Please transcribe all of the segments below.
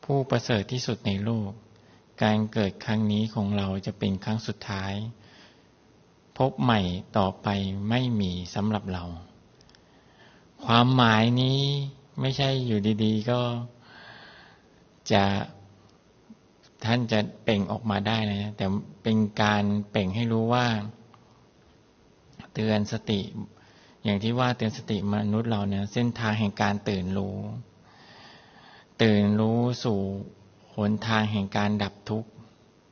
ผู้ประเสริฐที่สุดในโลกการเกิดครั้งนี้ของเราจะเป็นครั้งสุดท้ายพบใหม่ต่อไปไม่มีสำหรับเราความหมายนี้ไม่ใช่อยู่ดีๆก็จะท่านจะเปล่งออกมาได้นะแต่เป็นการเปล่งให้รู้ว่าเตือนสติอย่างที่ว่าเตือนสติมนุษย์เราเนี่ยเส้นทางแห่งการตื่นรู้สู่หนทางแห่งการดับทุกข์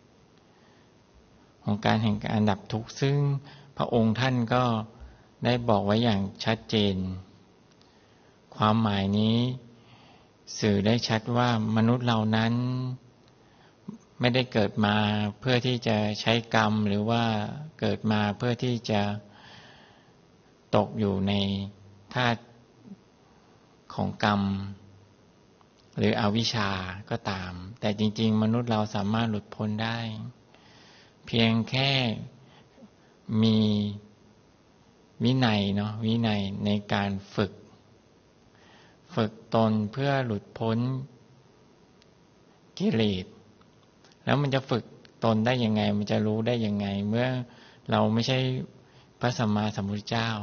ของการแห่งการดับทุกข์ซึ่งพระองค์ท่านก็ได้บอกไว้อย่างชัดเจนความหมายนี้สื่อได้ชัดว่ามนุษย์เหล่านั้นไม่ได้เกิดมาเพื่อที่จะใช้กรรมหรือว่าเกิดมาเพื่อที่จะตกอยู่ในธาตุของกรรมหรืออวิชชาก็ตามแต่จริงๆมนุษย์เราสามารถหลุดพ้นได้เพียงแค่มีวินัยวินัยในการฝึกตนเพื่อหลุดพ้นกิเลสแล้วมันจะฝึกตนได้ยังไงมันจะรู้ได้ยังไงเมื่อเราไม่ใช่พระสัมมาสัมพุทธเจ้า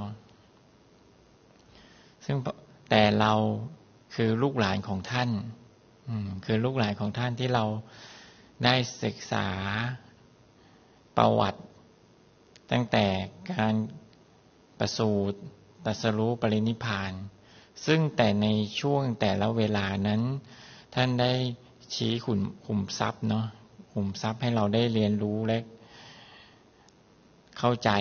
ซึ่งแต่เราคือลูกหลานของท่านคือลูกหลานของท่านที่เราได้ศึกษาประวัติตั้งแต่การประสูติตรัสรู้ปรินิพพานซึ่งแต่ในช่วงแต่ละเวลานั้นท่านได้ชี้ขุมทรัพย์ขุมทรัพย์ให้เราได้เรียนรู้และเข้าใจ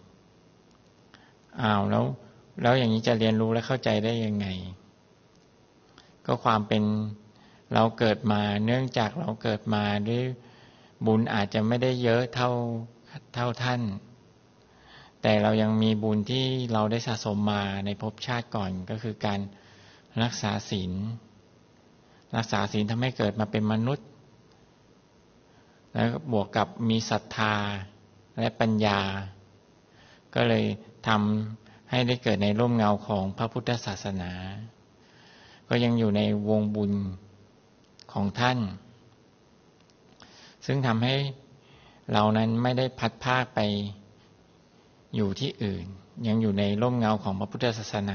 แล้วอย่างนี้จะเรียนรู้และเข้าใจได้ยังไงก็ความเป็นเราเกิดมาเนื่องจากเราเกิดมาด้วยบุญอาจจะไม่ได้เยอะเท่าท่านแต่เรายังมีบุญที่เราได้สะสมมาในภพชาติก่อนก็คือการรักษาศีลทำให้เกิดมาเป็นมนุษย์แล้วบวกกับมีศรัทธาและปัญญาก็เลยทำให้ได้เกิดในร่มเงาของพระพุทธศาสนาก็ยังอยู่ในวงบุญของท่านซึ่งทำให้เรานั้นไม่ได้พัดพรากไปอยู่ที่อื่นยังอยู่ในร่มเงาของพระพุทธศาสนา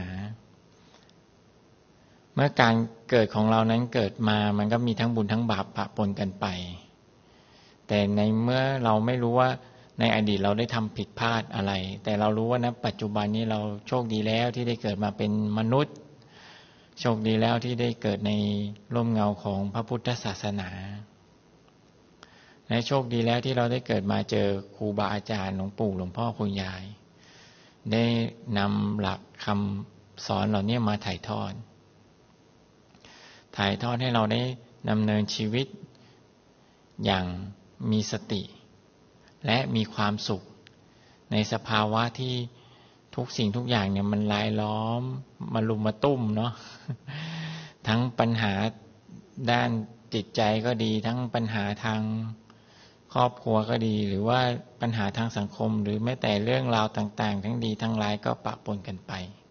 เมื่อการเกิดของเรานั้นเกิดมามันก็มีทั้งบุญทั้งบาปปะปนกันไปแต่ในเมื่อเราไม่รู้ว่าในอดีตเราได้ทำผิดพลาดอะไรแต่เรารู้ว่าณปัจจุบันนี้เราโชคดีแล้วที่ได้เกิดมาเป็นมนุษย์โชคดีแล้วที่ได้เกิดในร่มเงาของพระพุทธศาสนาและโชคดีแล้วที่เราได้เกิดมาเจอครูบาอาจารย์หลวงปู่หลวงพ่อคุณยายได้นำหลักคำสอนเหล่านี้มาถ่ายทอดให้เราได้ดำเนินชีวิตอย่างมีสติและมีความสุขในสภาวะที่ทุกสิ่งทุกอย่างเนี่ยมันรายล้อมมาลุมมาตุ้มทั้งปัญหาด้านจิตใจก็ดีทั้งปัญหาทางครอบครัวก็ดีหรือว่าปัญหาทางสังคมหรือแม้แต่เรื่องราวต่างๆทั้งดีทั้งร้ายก็ปะปนกันไป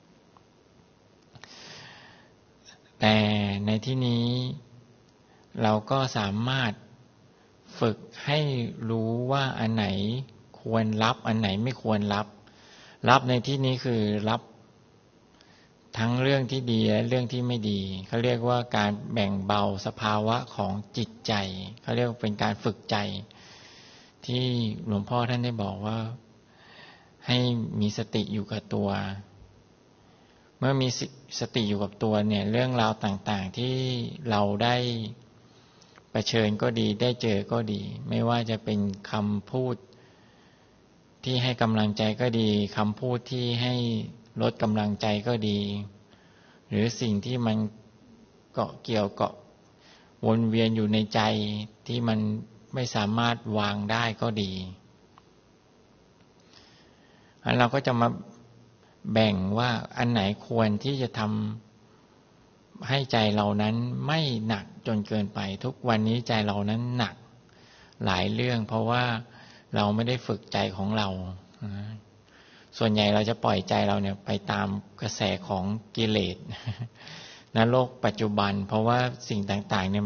แต่ในที่นี้เราก็สามารถฝึกให้รู้ว่าอันไหนควรรับอันไหนไม่ควรรับในที่นี้คือรับทั้งเรื่องที่ดีและเรื่องที่ไม่ดีเขาเรียกว่าการแบ่งเบาสภาวะของจิตใจเขาเรียกว่าเป็นการฝึกใจที่หลวงพ่อท่านได้บอกว่าให้มีสติอยู่กับตัวเมื่อมีสติอยู่กับตัวเนี่ยเรื่องราวต่างๆที่เราได้เผชิญก็ดีได้เจอก็ดีไม่ว่าจะเป็นคำพูดที่ให้กำลังใจก็ดีคำพูดที่ให้ลดกำลังใจก็ดีหรือสิ่งที่มันเกาะเกี่ยวเกาะวนเวียนอยู่ในใจที่มันไม่สามารถวางได้ก็ดีเราก็จะมาแบ่งว่าอันไหนควรที่จะทำให้ใจเรานั้นไม่หนักจนเกินไปทุกวันนี้ใจเรานั้นหนักหลายเรื่องเพราะว่าเราไม่ได้ฝึกใจของเราส่วนใหญ่เราจะปล่อยใจเราเนี่ยไปตามกระแสของกิเลสณโลกปัจจุบันเพราะว่าสิ่งต่างๆเนี่ย